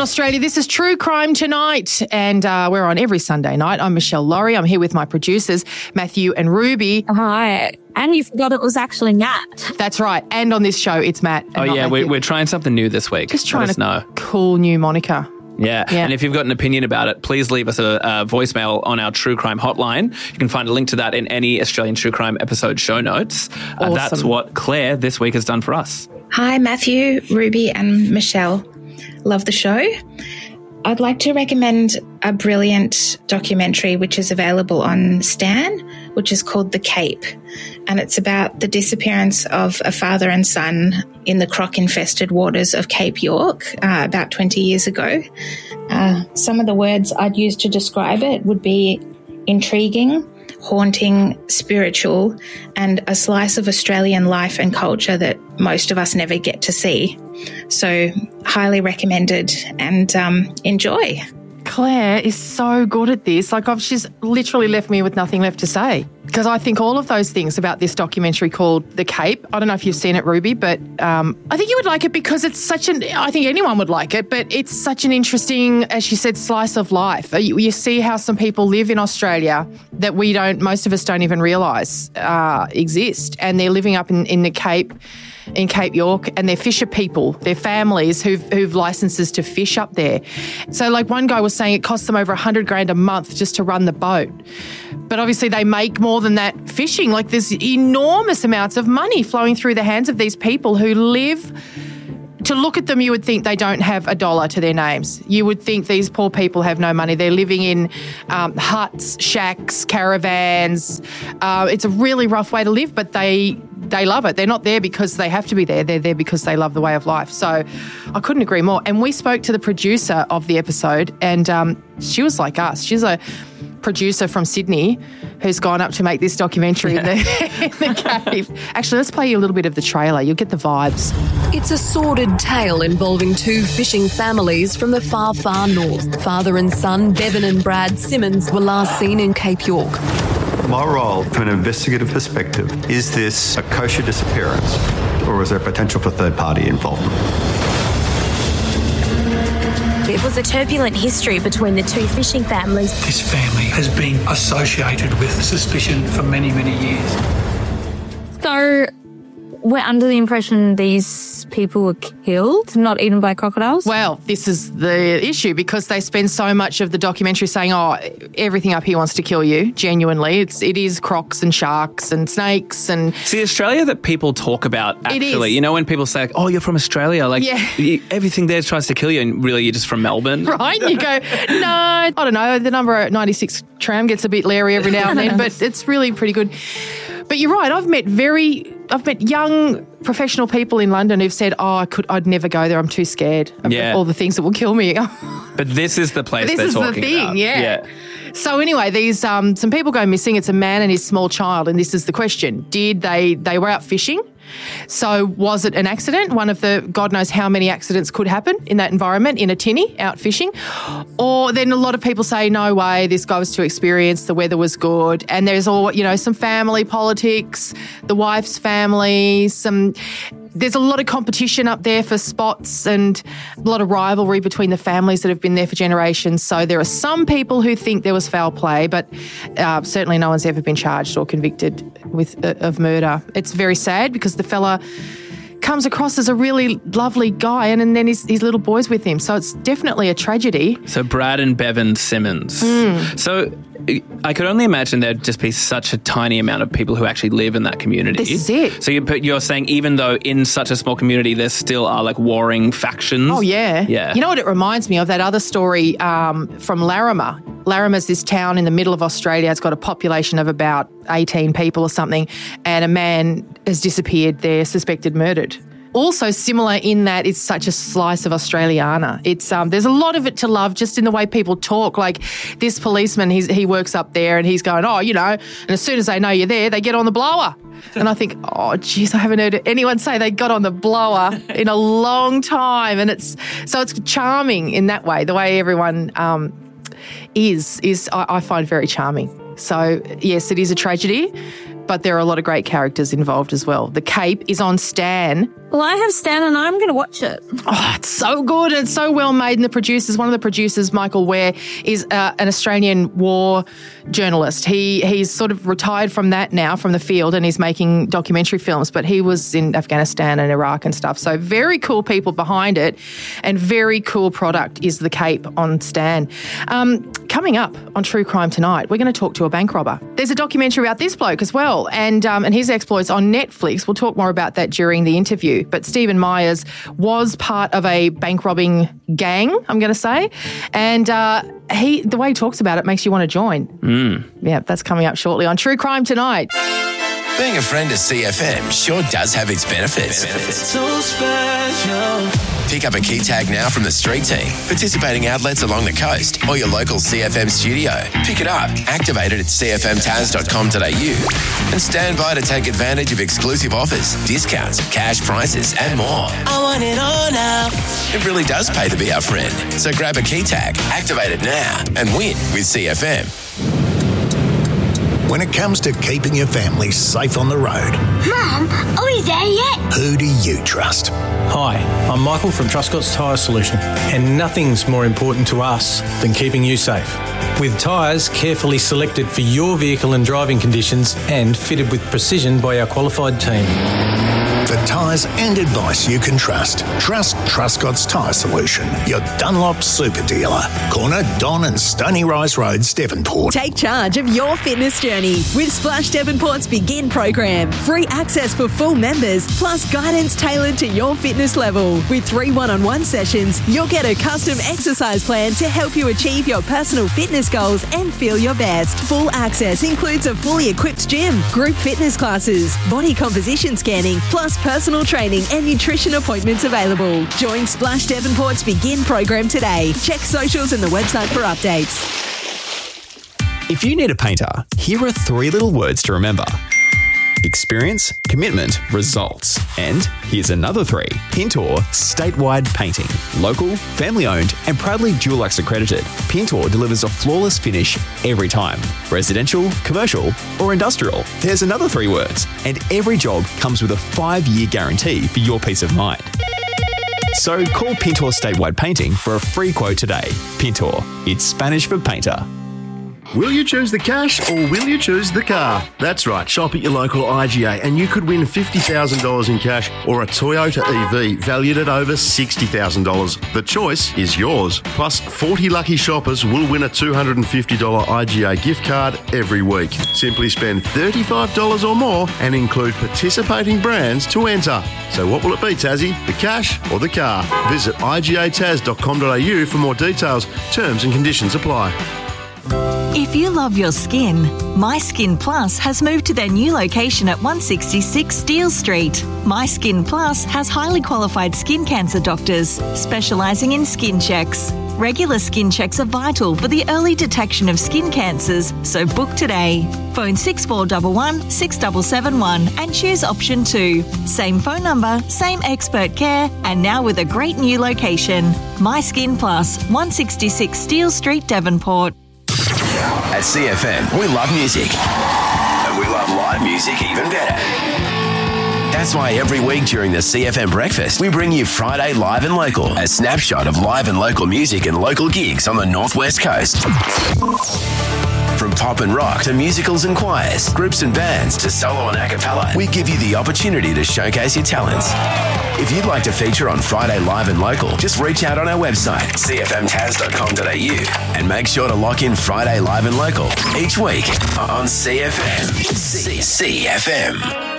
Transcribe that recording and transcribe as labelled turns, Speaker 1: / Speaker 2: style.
Speaker 1: Australia. This is True Crime Tonight, and we're on every Sunday night. I'm Michelle Laurie. I'm here with my producers, Matthew and Ruby.
Speaker 2: Hi. And you forgot it was actually Nat.
Speaker 1: That's right. And on this show, it's Matt.
Speaker 3: Oh, yeah, we're trying something new this week.
Speaker 1: Just trying a cool new moniker.
Speaker 3: Yeah. And if you've got an opinion about it, please leave us a voicemail on our True Crime hotline. You can find a link to that in any Australian True Crime episode show notes.
Speaker 1: Awesome.
Speaker 3: That's what Claire this week has done for us.
Speaker 4: Hi, Matthew, Ruby and Michelle. Love the show. I'd like to recommend a brilliant documentary which is available on Stan, which is called The Cape. And it's about the disappearance of a father and son in the croc-infested waters of Cape York about 20 years ago. Some of the words I'd use to describe it would be intriguing, haunting, spiritual, and a slice of Australian life and culture that most of us never get to see. So highly recommended, and enjoy.
Speaker 1: Claire is so good at this. She's literally left me with nothing left to say, because I think all of those things about this documentary called The Cape. I don't know if you've seen it, Ruby, but I think you would like it because it's I think anyone would like it, but it's such an interesting, as she said, slice of life. You see how some people live in Australia that most of us don't even realise exist, and they're living up in the Cape, in Cape York, and they're fisher people, they're families who've licenses to fish up there. So one guy was saying it costs them over $100,000 a month just to run the boat. But obviously they make more than that fishing. There's enormous amounts of money flowing through the hands of these people who live. To look at them, you would think they don't have a dollar to their names. You would think these poor people have no money. They're living in huts, shacks, caravans. It's a really rough way to live, but they love it. They're not there because they have to be there. They're there because they love the way of life. So I couldn't agree more. And we spoke to the producer of the episode, and she was like us. She's a producer from Sydney who's gone up to make this documentary in the cave. Actually, let's play you a little bit of the trailer. You'll get the vibes.
Speaker 5: It's a sordid tale involving two fishing families from the far, far north. Father and son, Bevan and Brad Simmons, were last seen in Cape York.
Speaker 6: My role, from an investigative perspective, is this a kosher disappearance, or is there potential for third-party involvement?
Speaker 7: It was a turbulent history between the two fishing families.
Speaker 8: This family has been associated with suspicion for many, many years.
Speaker 2: So we're under the impression these people were killed, not eaten by crocodiles?
Speaker 1: Well, this is the issue, because they spend so much of the documentary saying, everything up here wants to kill you, genuinely. It is crocs and sharks and snakes. And
Speaker 3: See, Australia that people talk about, actually, when people say, you're from Australia, everything there tries to kill you, and really you're just from Melbourne.
Speaker 1: Right? You go, no, I don't know, the number 96 tram gets a bit leery every now and then, but it's really pretty good. But you're right, I've met young professional people in London who've said, I'd never go there, I'm too scared of all the things that will kill me.
Speaker 3: But this is the place
Speaker 1: they're talking about. This is the thing, yeah. So anyway, these some people go missing. It's a man and his small child, and this is the question. They were out fishing? So was it an accident? One of the God knows how many accidents could happen in that environment, in a tinny, out fishing. Or then a lot of people say, no way, this guy was too experienced, the weather was good. And there's some family politics, the wife's family, there's a lot of competition up there for spots and a lot of rivalry between the families that have been there for generations. So there are some people who think there was foul play, but certainly no one's ever been charged or convicted of murder. It's very sad because the fella comes across as a really lovely guy, and then his little boy's with him. So it's definitely a tragedy.
Speaker 3: So Brad and Bevan Simmons. So I could only imagine there'd just be such a tiny amount of people who actually live in that community.
Speaker 1: This is it.
Speaker 3: So you're saying even though in such a small community there still are warring factions?
Speaker 1: Oh, yeah.
Speaker 3: Yeah.
Speaker 1: You know what it reminds me of? That other story from Larrimah. Larrimah's this town in the middle of Australia. It's got a population of about 18 people or something, and a man has disappeared there, suspected murdered. Also similar in that it's such a slice of Australiana. It's there's a lot of it to love just in the way people talk. Like this policeman, he works up there and he's going, and as soon as they know you're there, they get on the blower. And I think, geez, I haven't heard anyone say they got on the blower in a long time. And it's charming in that way. The way everyone I find very charming. So yes, it is a tragedy. but there are a lot of great characters involved as well. The Cape is on Stan.
Speaker 2: Well, I have Stan and I'm going to watch it.
Speaker 1: Oh, it's so good. It's so well made. And one of the producers, Michael Ware, is an Australian war journalist. He's sort of retired from that now, from the field, and he's making documentary films, but he was in Afghanistan and Iraq and stuff. So very cool people behind it, and very cool product is The Cape on Stan. Coming up on True Crime tonight, we're going to talk to a bank robber. There's a documentary about this bloke as well, and his exploits on Netflix. We'll talk more about that during the interview. But Stephen Myers was part of a bank robbing gang, I'm going to say, and the way he talks about it makes you want to join. Yeah, that's coming up shortly on True Crime tonight.
Speaker 9: Being a friend of CFM sure does have its benefits. So special. Pick up a key tag now from the street team, participating outlets along the coast, or your local CFM studio. Pick it up, activate it at cfmtaz.com.au, and stand by to take advantage of exclusive offers, discounts, cash prices, and more. I want it all now. It really does pay to be our friend. So grab a key tag, activate it now, and win with CFM.
Speaker 10: When it comes to keeping your family safe on the road,
Speaker 11: Mum, are we there yet?
Speaker 10: who do you trust?
Speaker 12: Hi, I'm Michael from Truscott's Tyre Solution, and nothing's more important to us than keeping you safe. With tyres carefully selected for your vehicle and driving conditions and fitted with precision by our qualified team.
Speaker 10: For tyres and advice you can trust, trust Truscott's Tyre Solution, your Dunlop super dealer. Corner Don and Stony Rise Roads, Devonport.
Speaker 13: Take charge of your fitness journey with Splash Devonport's Begin program. Free access for full members, plus guidance tailored to your fitness level. With 3 one-on-one sessions, you'll get a custom exercise plan to help you achieve your personal fitness goals and feel your best. Full access includes a fully equipped gym, group fitness classes, body composition scanning, plus personal training and nutrition appointments available. Join Splash Devonport's Begin program today. Check socials and the website for updates.
Speaker 14: If you need a painter, here are 3 little words to remember. Experience, commitment, results. And here's another 3. Pintor Statewide Painting. Local, family-owned, and proudly Dulux accredited. Pintor delivers a flawless finish every time. Residential, commercial, or industrial. There's another 3 words. And every job comes with a 5-year guarantee for your peace of mind. So call Pintor Statewide Painting for a free quote today. Pintor, it's Spanish for painter.
Speaker 15: Will you choose the cash or will you choose the car? That's right, shop at your local IGA and you could win $50,000 in cash or a Toyota EV valued at over $60,000. The choice is yours. Plus, 40 lucky shoppers will win a $250 IGA gift card every week. Simply spend $35 or more and include participating brands to enter. So what will it be, Tassie? The cash or the car? Visit igataz.com.au for more details. Terms and conditions apply.
Speaker 16: If you love your skin, My Skin Plus has moved to their new location at 166 Steele Street. My Skin Plus has highly qualified skin cancer doctors specialising in skin checks. Regular skin checks are vital for the early detection of skin cancers, so book today. Phone 6411 6771 and choose option 2. Same phone number, same expert care, and now with a great new location. My Skin Plus, 166 Steele Street, Devonport.
Speaker 9: At CFM, we love music. And we love live music even better. That's why every week during the CFM Breakfast, we bring you Friday Live and Local, a snapshot of live and local music and local gigs on the Northwest Coast. From pop and rock to musicals and choirs, groups and bands to solo and a cappella, we give you the opportunity to showcase your talents. If you'd like to feature on Friday Live and Local, just reach out on our website, cfmtaz.com.au, and make sure to lock in Friday Live and Local each week on CFM. CFM.